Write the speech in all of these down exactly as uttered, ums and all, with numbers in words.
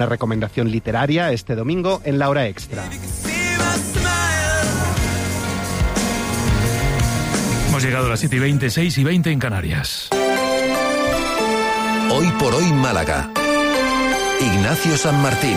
La recomendación literaria este domingo en la hora extra. Hemos llegado a las siete y veinte, seis y veinte en Canarias. Hoy por hoy Málaga. Ignacio San Martín.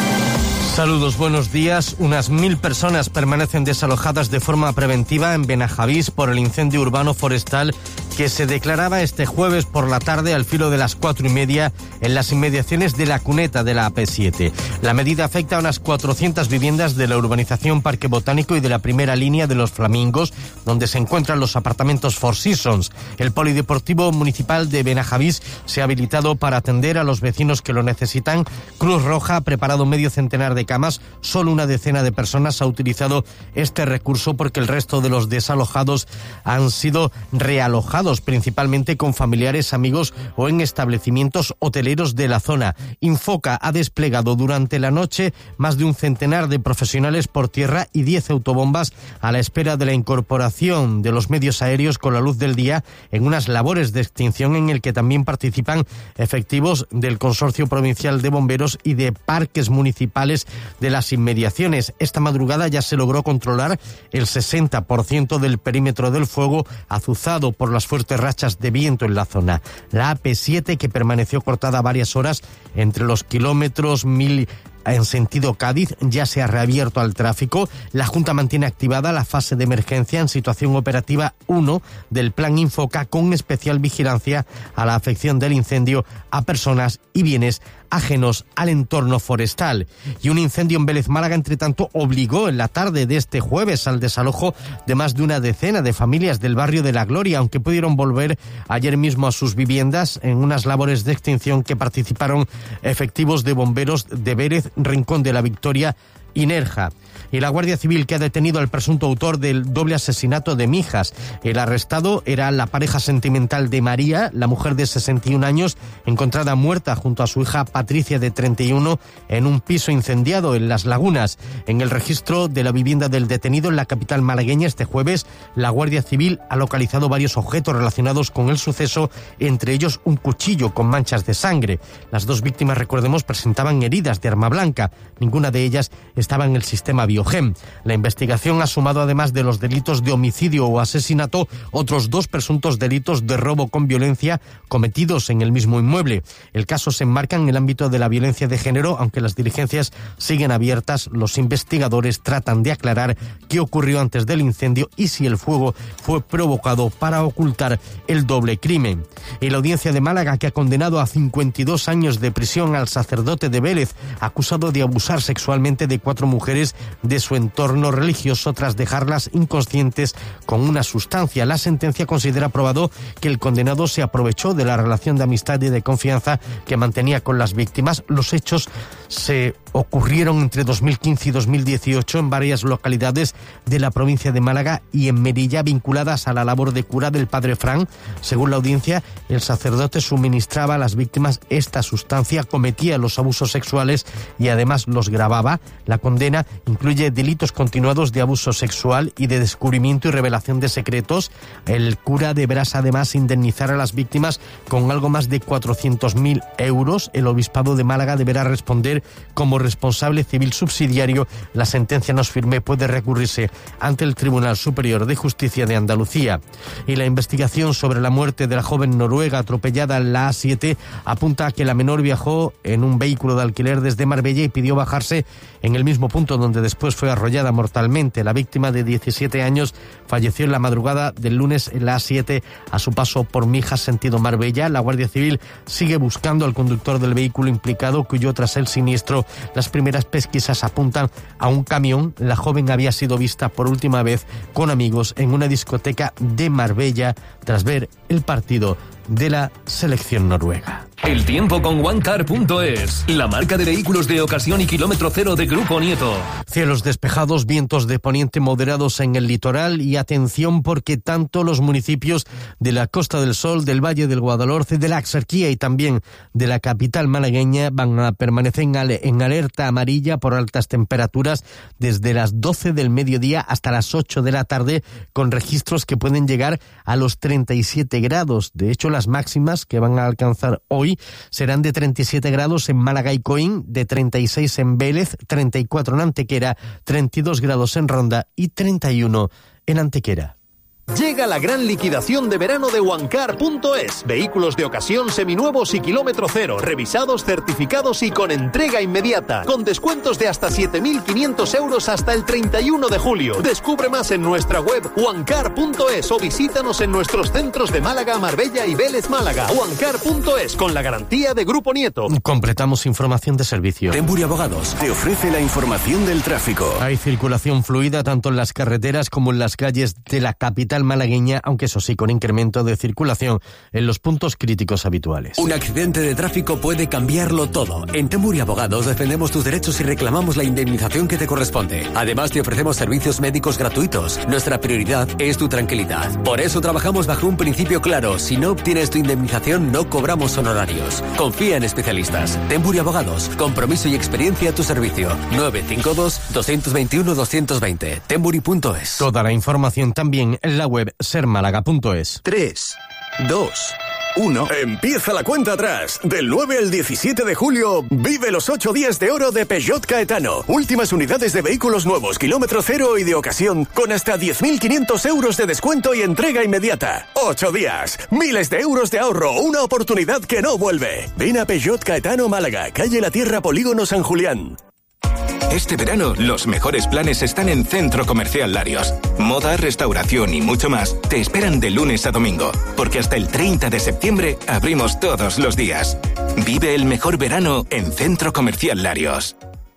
Saludos, buenos días. Unas mil personas permanecen desalojadas de forma preventiva en Benajavís por el incendio urbano forestal que se declaraba este jueves por la tarde al filo de las cuatro y media en las inmediaciones de la cuneta de la A P siete. La medida afecta a unas cuatrocientas viviendas de la urbanización Parque Botánico y de la primera línea de Los Flamingos, donde se encuentran los apartamentos Four Seasons. El Polideportivo Municipal de Benajavís se ha habilitado para atender a los vecinos que lo necesitan. Cruz Roja ha preparado medio centenar de camas. Solo una decena de personas ha utilizado este recurso porque el resto de los desalojados han sido realojados, principalmente con familiares, amigos o en establecimientos hoteleros de la zona. Infoca ha desplegado durante la noche más de un centenar de profesionales por tierra y diez autobombas a la espera de la incorporación de los medios aéreos con la luz del día en unas labores de extinción en el que también participan efectivos del Consorcio Provincial de Bomberos y de parques municipales de las inmediaciones. Esta madrugada ya se logró controlar el sesenta por ciento del perímetro del fuego azuzado por las fuertes rachas de viento en la zona. La A P siete, que permaneció cortada varias horas entre los kilómetros mil en sentido Cádiz, ya se ha reabierto al tráfico. La Junta mantiene activada la fase de emergencia en situación operativa uno del Plan Infoca, con especial vigilancia a la afección del incendio a personas y bienes ajenos al entorno forestal. Y un incendio en Vélez, Málaga, entre tanto, obligó en la tarde de este jueves al desalojo de más de una decena de familias del barrio de La Gloria, aunque pudieron volver ayer mismo a sus viviendas en unas labores de extinción que participaron efectivos de bomberos de Vélez, Rincón de la Victoria y Nerja. Y la Guardia Civil, que ha detenido al presunto autor del doble asesinato de Mijas. El arrestado era la pareja sentimental de María, la mujer de sesenta y un años, encontrada muerta junto a su hija Patricia, de treinta y uno, en un piso incendiado en Las Lagunas. En el registro de la vivienda del detenido en la capital malagueña este jueves, la Guardia Civil ha localizado varios objetos relacionados con el suceso, entre ellos un cuchillo con manchas de sangre. Las dos víctimas, recordemos, presentaban heridas de arma blanca. Ninguna de ellas estaba en el sistema Biogem. La investigación ha sumado, además de los delitos de homicidio o asesinato, otros dos presuntos delitos de robo con violencia cometidos en el mismo inmueble. El caso se enmarca en el ámbito de la violencia de género, aunque las diligencias siguen abiertas. Los investigadores tratan de aclarar qué ocurrió antes del incendio y si el fuego fue provocado para ocultar el doble crimen. Y la Audiencia de Málaga, que ha condenado a cincuenta y dos años de prisión al sacerdote de Vélez, acusado de abusar sexualmente de cuatro mujeres de su entorno religioso tras dejarlas inconscientes con una sustancia. La sentencia considera probado que el condenado se aprovechó de la relación de amistad y de confianza que mantenía con las víctimas. Los hechos se ocurrieron entre dos mil quince y dos mil dieciocho en varias localidades de la provincia de Málaga y en Merilla, vinculadas a la labor de cura del padre Fran. Según la audiencia, el sacerdote suministraba a las víctimas esta sustancia, cometía los abusos sexuales y además los grababa. La condena incluye delitos continuados de abuso sexual y de descubrimiento y revelación de secretos. El cura deberá además indemnizar a las víctimas con algo más de cuatrocientos mil euros. El Obispado de Málaga deberá responder como responsable civil subsidiario. La sentencia no es firme, puede recurrirse ante el Tribunal Superior de Justicia de Andalucía. Y la investigación sobre la muerte de la joven noruega atropellada en la A siete apunta a que la menor viajó en un vehículo de alquiler desde Marbella y pidió bajarse en el mismo punto donde después fue arrollada mortalmente. La víctima, de diecisiete años, falleció en la madrugada del lunes en la A siete a su paso por Mijas, sentido Marbella. La Guardia Civil sigue buscando al conductor del vehículo implicado, que huyó tras el siniestro. Las primeras pesquisas apuntan a un camión. La joven había sido vista por última vez con amigos en una discoteca de Marbella tras ver el partido de la selección noruega. El tiempo con OneCar punto es, la marca de vehículos de ocasión y kilómetro cero de Grupo Nieto. Cielos despejados, vientos de poniente moderados en el litoral y atención porque tanto los municipios de la Costa del Sol, del Valle del Guadalhorce, de la Axarquía y también de la capital malagueña van a permanecer en alerta amarilla por altas temperaturas desde las doce del mediodía hasta las ocho de la tarde, con registros que pueden llegar a los treinta y siete grados. De hecho, las las máximas que van a alcanzar hoy serán de treinta y siete grados en Málaga y Coín, de treinta y seis en Vélez, treinta y cuatro en Antequera, treinta y dos grados en Ronda y treinta y uno en Antequera. Llega la gran liquidación de verano de Wancar punto es. Vehículos de ocasión seminuevos y kilómetro cero, revisados, certificados y con entrega inmediata. Con descuentos de hasta siete mil quinientos euros hasta el treinta y uno de julio. Descubre más en nuestra web Wancar punto es o visítanos en nuestros centros de Málaga, Marbella y Vélez Málaga. Wancar punto es, con la garantía de Grupo Nieto. Completamos información de servicio. Temburi Abogados te ofrece la información del tráfico. Hay circulación fluida tanto en las carreteras como en las calles de la capital malagueña, aunque eso sí, con incremento de circulación en los puntos críticos habituales. Un accidente de tráfico puede cambiarlo todo. En Temburi Abogados defendemos tus derechos y reclamamos la indemnización que te corresponde. Además, te ofrecemos servicios médicos gratuitos. Nuestra prioridad es tu tranquilidad. Por eso trabajamos bajo un principio claro. Si no obtienes tu indemnización, no cobramos honorarios. Confía en especialistas. Temburi Abogados. Compromiso y experiencia a tu servicio. nueve cinco dos, dos dos uno, dos dos veinte. Temburi punto es. Toda la información también en la web ser málaga punto es. tres, dos, uno. Empieza la cuenta atrás. Del nueve al diecisiete de julio, vive los ocho días de oro de Peugeot Caetano. Últimas unidades de vehículos nuevos, kilómetro cero y de ocasión, con hasta diez mil quinientos euros de descuento y entrega inmediata. Ocho días, miles de euros de ahorro, una oportunidad que no vuelve. Ven a Peugeot Caetano Málaga, calle La Tierra, Polígono San Julián. Este verano, los mejores planes están en Centro Comercial Larios. Moda, restauración y mucho más te esperan de lunes a domingo, porque hasta el treinta de septiembre abrimos todos los días. Vive el mejor verano en Centro Comercial Larios.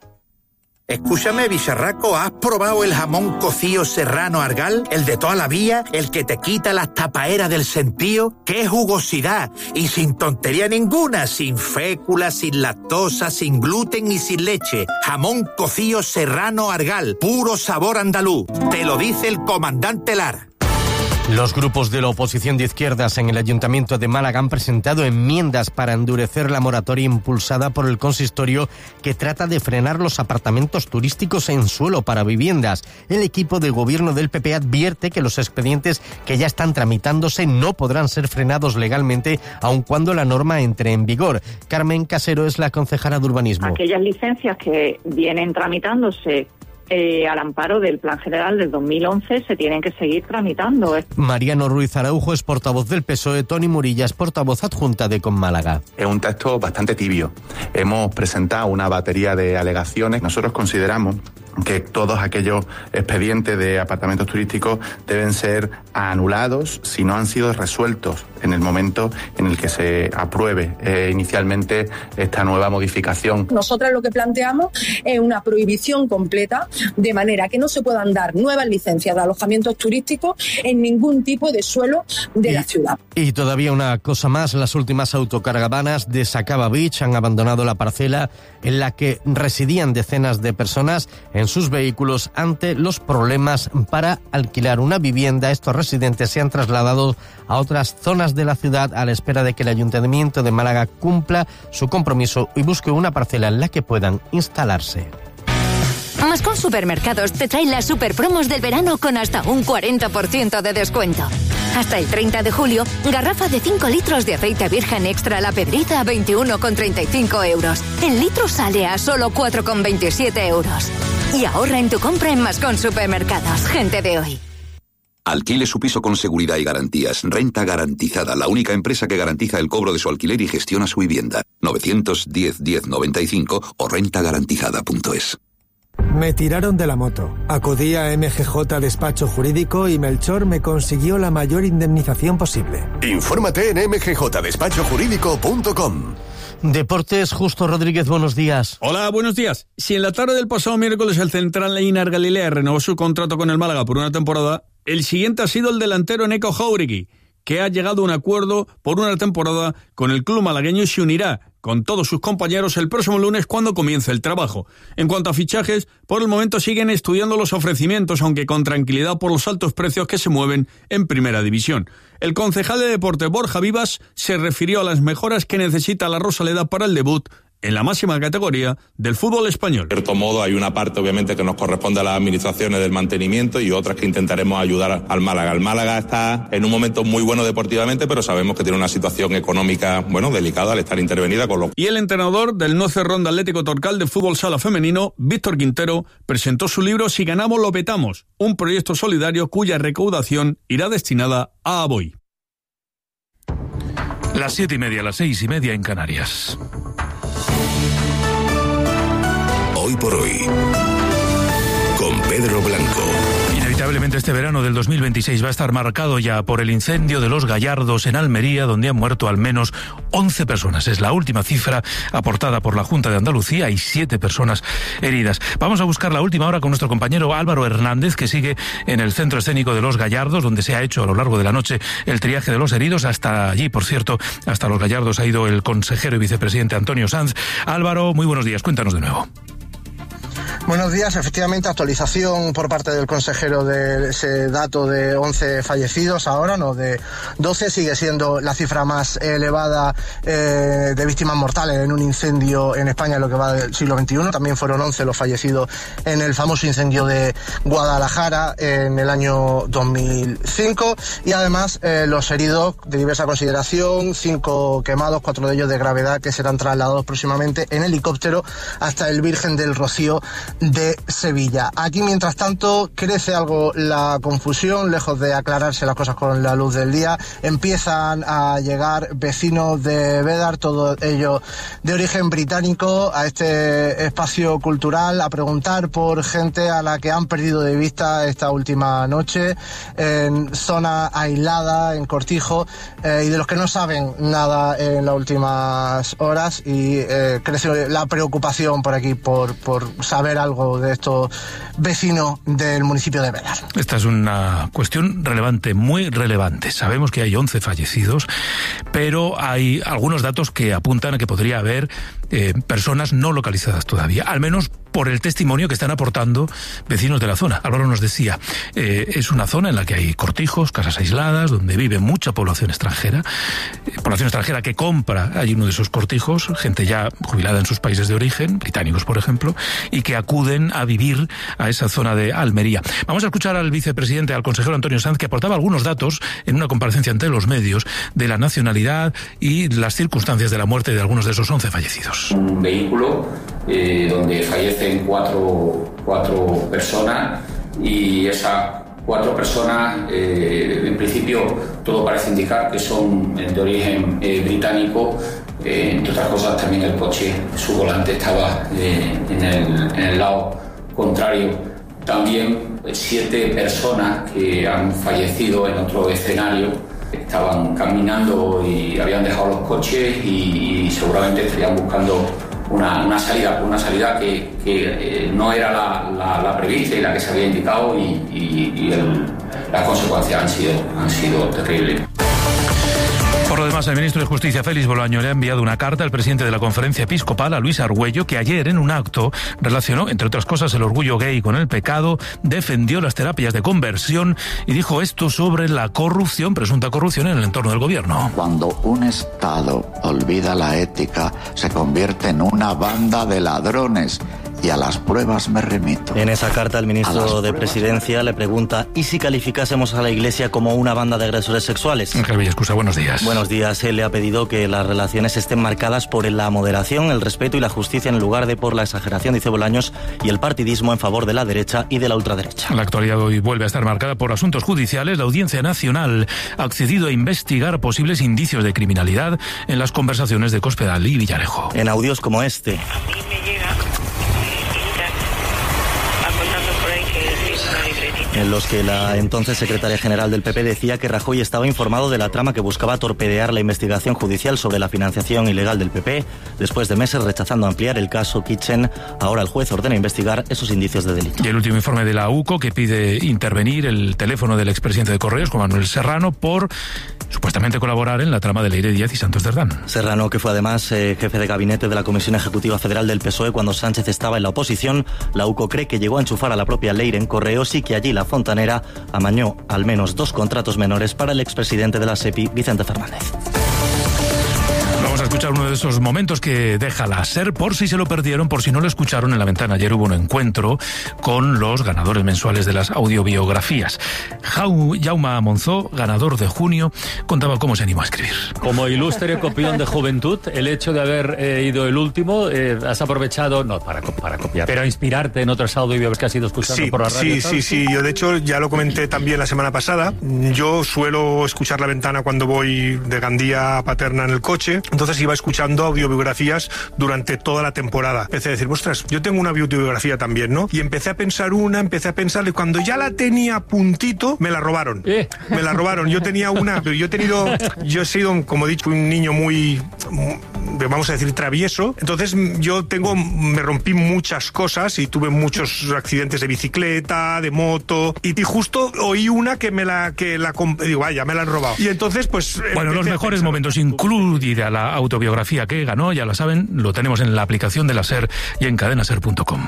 Escúchame, bicharraco, ¿has probado el jamón cocido serrano Argal? El de toda la vida, el que te quita las tapaeras del sentido. ¡Qué jugosidad! Y sin tontería ninguna, sin fécula, sin lactosa, sin gluten y sin leche. Jamón cocido serrano Argal, puro sabor andaluz. Te lo dice el comandante Lar. Los grupos de la oposición de izquierdas en el Ayuntamiento de Málaga han presentado enmiendas para endurecer la moratoria impulsada por el consistorio que trata de frenar los apartamentos turísticos en suelo para viviendas. El equipo de gobierno del P P advierte que los expedientes que ya están tramitándose no podrán ser frenados legalmente aun cuando la norma entre en vigor. Carmen Casero es la concejala de urbanismo. Aquellas licencias que vienen tramitándose Eh, al amparo del Plan General del dos mil once se tienen que seguir tramitando. Mariano Ruiz Araujo es portavoz del P S O E, Toni Murilla es portavoz adjunta de Con Málaga. Es un texto bastante tibio. Hemos presentado una batería de alegaciones. Nosotros consideramos que todos aquellos expedientes de apartamentos turísticos deben ser anulados si no han sido resueltos en el momento en el que se apruebe eh, inicialmente esta nueva modificación. Nosotras lo que planteamos es una prohibición completa, de manera que no se puedan dar nuevas licencias de alojamientos turísticos en ningún tipo de suelo de y, la ciudad. Y todavía una cosa más, las últimas autocaravanas de Sacaba Beach han abandonado la parcela en la que residían decenas de personas en sus vehículos ante los problemas para alquilar una vivienda. Estos residentes se han trasladado a otras zonas de la ciudad a la espera de que el Ayuntamiento de Málaga cumpla su compromiso y busque una parcela en la que puedan instalarse. Mascón Supermercados te trae las super promos del verano con hasta un cuarenta por ciento de descuento. Hasta el treinta de julio, garrafa de cinco litros de aceite virgen extra La Pedriza a veintiuno con treinta y cinco euros. El litro sale a solo cuatro con veintisiete euros. Y ahorra en tu compra en Mascón Supermercados. Gente de hoy. Alquile su piso con seguridad y garantías. Renta Garantizada, la única empresa que garantiza el cobro de su alquiler y gestiona su vivienda. nueve uno cero, diez, noventa y cinco o renta garantizada punto es. Me tiraron de la moto. Acudí a M G J Despacho Jurídico y Melchor me consiguió la mayor indemnización posible. Infórmate en m g j despacho jurídico punto com. Deportes, Justo Rodríguez, buenos días. Hola, buenos días. Si en la tarde del pasado miércoles el central Einar Galilea renovó su contrato con el Málaga por una temporada, el siguiente ha sido el delantero Neko Jauregui, que ha llegado a un acuerdo por una temporada con el club malagueño y se unirá con todos sus compañeros el próximo lunes cuando comience el trabajo. En cuanto a fichajes, por el momento siguen estudiando los ofrecimientos, aunque con tranquilidad por los altos precios que se mueven en Primera División. El concejal de deporte Borja Vivas se refirió a las mejoras que necesita la Rosaleda para el debut en la máxima categoría del fútbol español. De cierto modo, hay una parte obviamente que nos corresponde a las administraciones del mantenimiento y otras que intentaremos ayudar al Málaga. El Málaga está en un momento muy bueno deportivamente, pero sabemos que tiene una situación económica, bueno, delicada al estar intervenida con lo... Y el entrenador del No Cerrón de Atlético Torcal de fútbol sala femenino, Víctor Quintero, presentó su libro Si ganamos lo petamos, un proyecto solidario cuya recaudación irá destinada a Aboy. Las siete y media, las seis y media en Canarias. Hoy por hoy, con Pedro Blanco. Inevitablemente este verano del dos mil veintiséis va a estar marcado ya por el incendio de Los Gallardos en Almería, donde han muerto al menos once personas. Es la última cifra aportada por la Junta de Andalucía y siete personas heridas. Vamos a buscar la última hora con nuestro compañero Álvaro Hernández, que sigue en el Centro Escénico de Los Gallardos, donde se ha hecho a lo largo de la noche el triaje de los heridos. Hasta allí, por cierto, hasta Los Gallardos ha ido el consejero y vicepresidente Antonio Sanz. Álvaro, muy buenos días, cuéntanos de nuevo. Buenos días, efectivamente, actualización por parte del consejero de ese dato de once fallecidos, ahora no, de doce, sigue siendo la cifra más elevada eh, de víctimas mortales en un incendio en España en lo que va del siglo veintiuno, también fueron once los fallecidos en el famoso incendio de Guadalajara en el año dos mil cinco, y además eh, los heridos de diversa consideración, cinco quemados, cuatro de ellos de gravedad, que serán trasladados próximamente en helicóptero hasta el Virgen del Rocío de Sevilla. Aquí, mientras tanto, crece algo la confusión, lejos de aclararse las cosas con la luz del día. Empiezan a llegar vecinos de Bédar, todos ellos de origen británico, a este espacio cultural, a preguntar por gente a la que han perdido de vista esta última noche, en zona aislada, en Cortijo, eh, y de los que no saben nada en las últimas horas, y eh, crece la preocupación por aquí, por, por saber algo de estos vecinos del municipio de Bédar. Esta es una cuestión relevante, muy relevante. Sabemos que hay once fallecidos, pero hay algunos datos que apuntan a que podría haber eh, personas no localizadas todavía, al menos por el testimonio que están aportando vecinos de la zona. Álvaro nos decía, eh, es una zona en la que hay cortijos, casas aisladas, donde vive mucha población extranjera, eh, población extranjera que compra allí uno de esos cortijos, gente ya jubilada en sus países de origen, británicos por ejemplo, y que acuden a vivir a esa zona de Almería. Vamos a escuchar al vicepresidente, al consejero Antonio Sanz, que aportaba algunos datos en una comparecencia ante los medios de la nacionalidad y las circunstancias de la muerte de algunos de esos once fallecidos. Un vehículo eh, donde fallecen cuatro, cuatro personas, y esas cuatro personas, eh, en principio, todo parece indicar que son de origen eh, británico. Eh, entre otras cosas, también el coche, su volante estaba eh, en, el, en el lado contrario. También siete personas que han fallecido en otro escenario estaban caminando y habían dejado los coches y, y seguramente estarían buscando una, una salida, una salida que, que eh, no era la, la, la prevista y la que se había indicado, y, y, y el, las consecuencias han sido, han sido terribles. Por lo demás, el ministro de Justicia, Félix Bolaño, le ha enviado una carta al presidente de la Conferencia Episcopal, a Luis Argüello, que ayer en un acto relacionó, entre otras cosas, el orgullo gay con el pecado, defendió las terapias de conversión y dijo esto sobre la corrupción, presunta corrupción en el entorno del gobierno. Cuando un Estado olvida la ética, se convierte en una banda de ladrones. Y a las pruebas me remito. En esa carta el ministro de Presidencia le pregunta, ¿y si calificásemos a la Iglesia como una banda de agresores sexuales? Ángel Villescusa, buenos días. Buenos días. Él le ha pedido que las relaciones estén marcadas por la moderación, el respeto y la justicia, en lugar de por la exageración, dice Bolaños, y el partidismo en favor de la derecha y de la ultraderecha. La actualidad hoy vuelve a estar marcada por asuntos judiciales. La Audiencia Nacional ha accedido a investigar posibles indicios de criminalidad en las conversaciones de Cospedal y Villarejo. En audios como este. En los que la entonces secretaria general del P P decía que Rajoy estaba informado de la trama que buscaba torpedear la investigación judicial sobre la financiación ilegal del P P. Después de meses rechazando ampliar el caso Kitchen, ahora el juez ordena investigar esos indicios de delito. Y el último informe de la U C O, que pide intervenir el teléfono del expresidente de Correos, Juan Manuel Serrano, por supuestamente colaborar en la trama de Leire Díaz y Santos Cerdán. Serrano, que fue además eh, jefe de gabinete de la Comisión Ejecutiva Federal del P S O E cuando Sánchez estaba en la oposición, la U C O cree que llegó a enchufar a la propia Leire en Correos y que allí la Fontanera amañó al menos dos contratos menores para el expresidente de la SEPI, Vicente Fernández. Vamos a escuchar escuchar uno de esos momentos que deja la SER, por si se lo perdieron, por si no lo escucharon en La Ventana. Ayer hubo un encuentro con los ganadores mensuales de las audiobiografías. Jau, Jaume Monzó, ganador de junio, contaba cómo se animó a escribir. Como ilustre copión de juventud, el hecho de haber eh, ido el último, eh, has aprovechado, no para, para copiar, pero inspirarte en otros audios que has ido escuchando sí, por la radio. Sí, sí, sí, yo de hecho ya lo comenté también la semana pasada. Yo suelo escuchar La Ventana cuando voy de Gandía a Paterna en el coche, entonces iba escuchando audiobiografías durante toda la temporada. Empecé a decir, ostras, yo tengo una audiobiografía también, ¿no? Y empecé a pensar una, empecé a pensar, y cuando ya la tenía a puntito, me la robaron. ¿Eh? Me la robaron. Yo tenía una, pero yo he tenido, yo he sido, como he dicho, un niño muy, vamos a decir, travieso. Entonces yo tengo, me rompí muchas cosas y tuve muchos accidentes de bicicleta, de moto, y, y justo oí una que me la, que la, digo, vaya, me la han robado. Y entonces, pues... Bueno, los mejores momentos, incluida la autobiografía que ganó, ya lo saben, lo tenemos en la aplicación de la SER y en cadena ser punto com.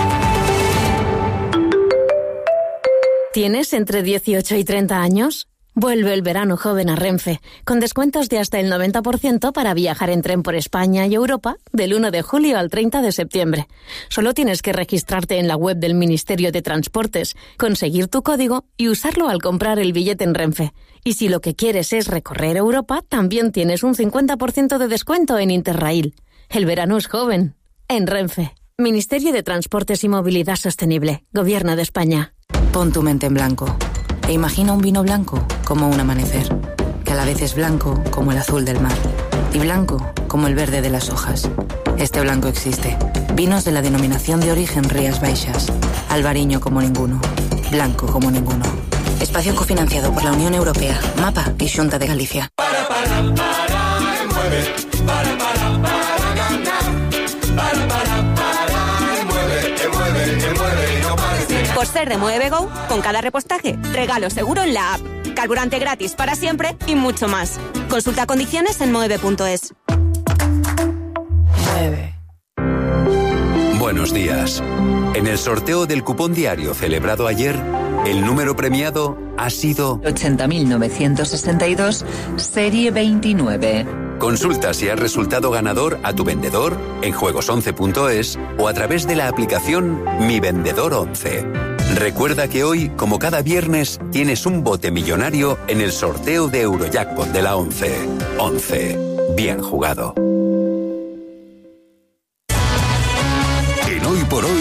¿Tienes entre dieciocho y treinta años? Vuelve el verano joven a Renfe, con descuentos de hasta el noventa por ciento para viajar en tren por España y Europa del uno de julio al treinta de septiembre. Solo tienes que registrarte en la web del Ministerio de Transportes, conseguir tu código y usarlo al comprar el billete en Renfe. Y si lo que quieres es recorrer Europa, también tienes un cincuenta por ciento de descuento en Interrail. El verano es joven. En Renfe. Ministerio de Transportes y Movilidad Sostenible. Gobierno de España. Pon tu mente en blanco. E imagina un vino blanco como un amanecer, que a la vez es blanco como el azul del mar y blanco como el verde de las hojas. Este blanco existe. Vinos de la denominación de origen Rías Baixas. Albariño como ninguno. Blanco como ninguno. Espacio cofinanciado por la Unión Europea, MAPA y Xunta de Galicia. Para, para, para, mueve. Para, para, para ganar. Para, para, para, mueve, mueve, mueve, no pares de... Por ser de Mueve Go, con cada repostaje, regalo seguro en la app, carburante gratis para siempre y mucho más. Consulta condiciones en mueve punto es. Mueve. Buenos días. En el sorteo del cupón diario celebrado ayer, el número premiado ha sido ochenta mil novecientos sesenta y dos, serie veintinueve. Consulta si has resultado ganador a tu vendedor en juegos once punto es o a través de la aplicación Mi Vendedor once. Recuerda que hoy, como cada viernes, tienes un bote millonario en el sorteo de Eurojackpot de la once. once. Bien jugado. En Hoy por Hoy,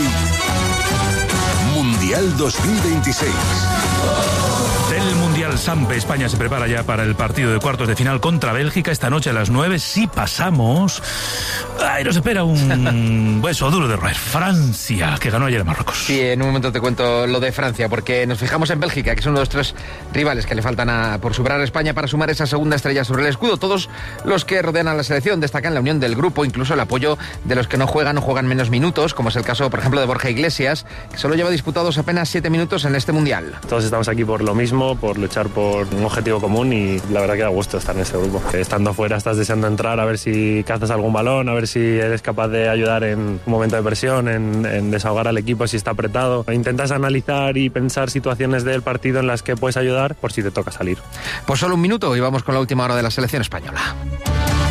Mundial dos mil veintiséis. Del Mundial Sampe, España se prepara ya para el partido de cuartos de final contra Bélgica esta noche a las nueve. Si pasamos, ay, nos espera un hueso duro de roer. Francia, que ganó ayer a Marruecos. Sí, en un momento te cuento lo de Francia, porque nos fijamos en Bélgica, que son los tres rivales que le faltan a, por superar a España para sumar esa segunda estrella sobre el escudo. Todos los que rodean a la selección destacan la unión del grupo, incluso el apoyo de los que no juegan o juegan menos minutos, como es el caso, por ejemplo, de Borja Iglesias, que solo lleva disputados apenas siete minutos en este Mundial. Todos estamos aquí por lo mismo, por luchar por un objetivo común, y la verdad que da gusto estar en este grupo. Estando fuera estás deseando entrar a ver si cazas algún balón, a ver si eres capaz de ayudar en un momento de presión, en, en desahogar al equipo si está apretado. Intentas analizar y pensar situaciones del partido en las que puedes ayudar por si te toca salir. Pues solo un minuto y vamos con la última hora de la selección española.